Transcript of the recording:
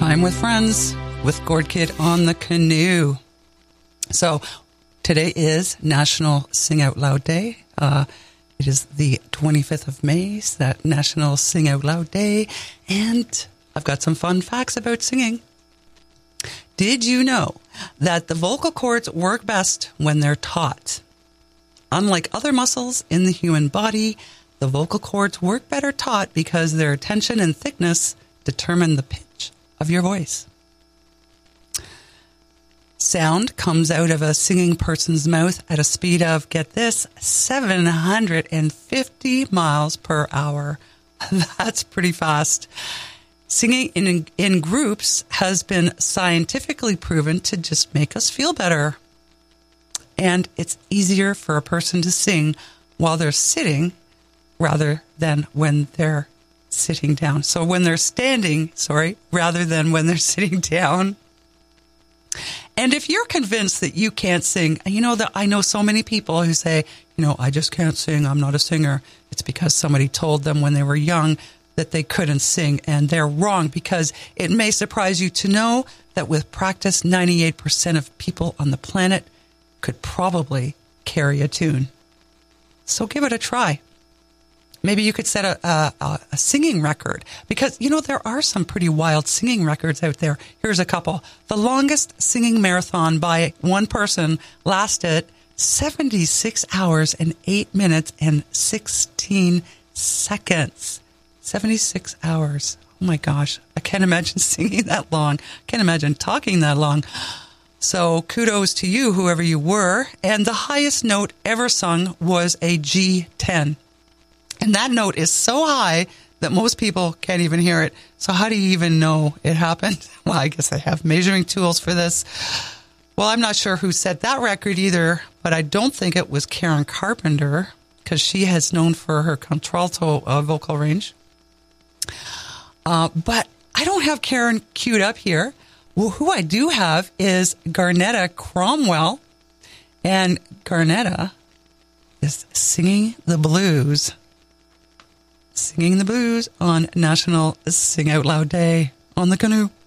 Time with Friends with Gord Kid on the Canoe. So today is National Sing Out Loud Day. It is the 25th of May, so that National Sing Out Loud Day. And I've got some fun facts about singing. Did you know that the vocal cords work best when they're taut? Unlike other muscles in the human body, the vocal cords work better taut because their tension and thickness determine the pitch of your voice. Sound comes out of a singing person's mouth at a speed of, get this, 750 miles per hour. That's pretty fast. Singing in groups has been scientifically proven to just make us feel better. And it's easier for a person to sing while they're sitting rather than when they're sitting down. So when they're standing, rather than when they're sitting down. And if you're convinced that you can't sing, I know so many people who say, I just can't sing, I'm not a singer. It's because somebody told them when they were young that they couldn't sing, and they're wrong, because it may surprise you to know that with practice, 98% of people on the planet could probably carry a tune. So give it a try. Maybe you could set a singing record, because, there are some pretty wild singing records out there. Here's a couple. The longest singing marathon by one person lasted 76 hours and 8 minutes and 16 seconds. 76 hours. Oh my gosh. I can't imagine singing that long. I can't imagine talking that long. So kudos to you, whoever you were. And the highest note ever sung was a G10. And that note is so high that most people can't even hear it. So how do you even know it happened? Well, I guess I have measuring tools for this. Well, I'm not sure who set that record either, but I don't think it was Karen Carpenter, because she is known for her contralto vocal range. But I don't have Karen queued up here. Well, who I do have is Garnetta Cromwell. And Garnetta is singing the blues. Singing the blues on National Sing Out Loud Day on the Canoe.